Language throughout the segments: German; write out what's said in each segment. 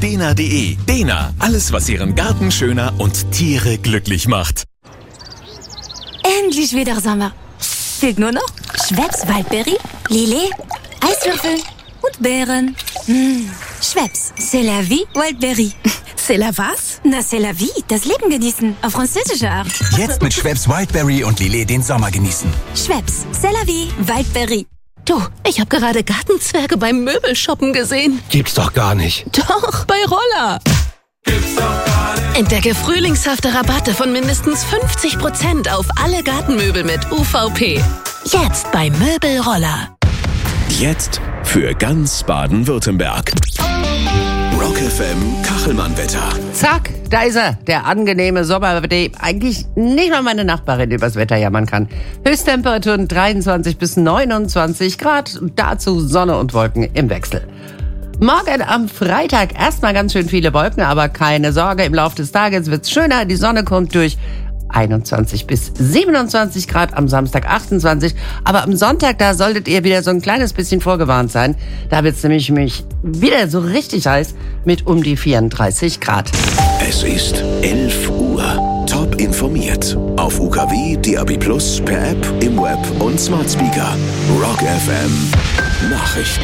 dena.de. Dena, alles was Ihren Garten schöner und Tiere glücklich macht. Endlich wieder Sommer. Fehlt nur noch Schweppes Waldberry, Lillet, Eiswürfel und Beeren. Schweppes, c'est la vie, Waldberry. C'est la was? Na, c'est la vie, das Leben genießen, auf französische Art. Jetzt mit Schweppes Wildberry und Lillet den Sommer genießen. Schweppes, c'est la vie, Waldberry. Du, ich habe gerade Gartenzwerge beim Möbelshoppen gesehen. Gibt's doch gar nicht. Doch, bei Roller. Gibt's doch gar nicht. Entdecke frühlingshafte Rabatte von mindestens 50% auf alle Gartenmöbel mit UVP. Jetzt bei Möbelroller. Jetzt für ganz Baden-Württemberg. Rock FM Kachelmann-Wetter. Zack, da ist er, der angenehme Sommer, bei dem eigentlich nicht mal meine Nachbarin übers Wetter jammern kann. Höchsttemperaturen 23 bis 29 Grad, dazu Sonne und Wolken im Wechsel. Morgen am Freitag erstmal ganz schön viele Wolken, aber keine Sorge, im Laufe des Tages wird's schöner, die Sonne kommt durch. 21 bis 27 Grad, am Samstag 28. Aber am Sonntag, da solltet ihr wieder so ein kleines bisschen vorgewarnt sein. Da wird's nämlich wieder so richtig heiß mit um die 34 Grad. Es ist 11 Uhr. Top informiert. Auf UKW, DAB+, per App, im Web und Smart Speaker. Rock FM Nachrichten.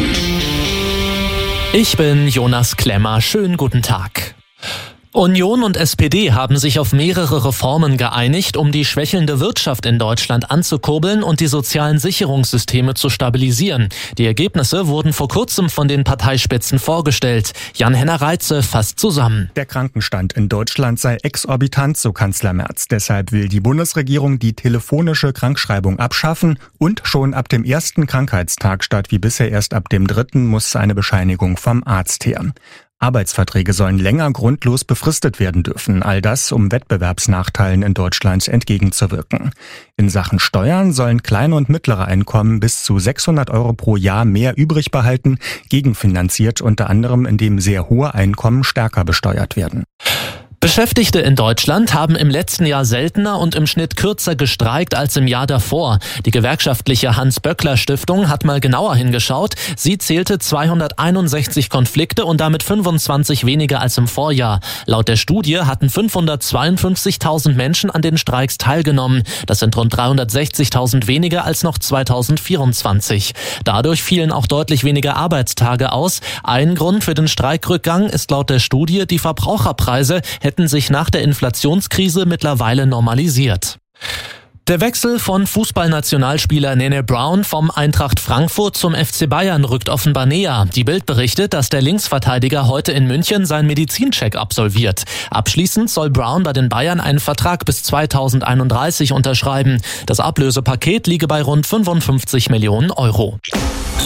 Ich bin Jonas Klemmer. Schönen guten Tag. Union und SPD haben sich auf mehrere Reformen geeinigt, um die schwächelnde Wirtschaft in Deutschland anzukurbeln und die sozialen Sicherungssysteme zu stabilisieren. Die Ergebnisse wurden vor kurzem von den Parteispitzen vorgestellt. Jan-Henner Reitze fasst zusammen. Der Krankenstand in Deutschland sei exorbitant, so Kanzler Merz. Deshalb will die Bundesregierung die telefonische Krankschreibung abschaffen und schon ab dem ersten Krankheitstag statt wie bisher erst ab dem dritten muss eine Bescheinigung vom Arzt her. Arbeitsverträge sollen länger grundlos befristet werden dürfen, all das, um Wettbewerbsnachteilen in Deutschland entgegenzuwirken. In Sachen Steuern sollen kleine und mittlere Einkommen bis zu 600 € pro Jahr mehr übrig behalten, gegenfinanziert unter anderem, indem sehr hohe Einkommen stärker besteuert werden. Beschäftigte in Deutschland haben im letzten Jahr seltener und im Schnitt kürzer gestreikt als im Jahr davor. Die gewerkschaftliche Hans-Böckler-Stiftung hat mal genauer hingeschaut. Sie zählte 261 Konflikte und damit 25 weniger als im Vorjahr. Laut der Studie hatten 552.000 Menschen an den Streiks teilgenommen. Das sind rund 360.000 weniger als noch 2024. Dadurch fielen auch deutlich weniger Arbeitstage aus. Ein Grund für den Streikrückgang ist laut der Studie, die Verbraucherpreise hätten sich nach der Inflationskrise mittlerweile normalisiert. Der Wechsel von Fußballnationalspieler Nene Brown vom Eintracht Frankfurt zum FC Bayern rückt offenbar näher. Die Bild berichtet, dass der Linksverteidiger heute in München seinen Medizincheck absolviert. Abschließend soll Brown bei den Bayern einen Vertrag bis 2031 unterschreiben. Das Ablösepaket liege bei rund 55 Millionen €.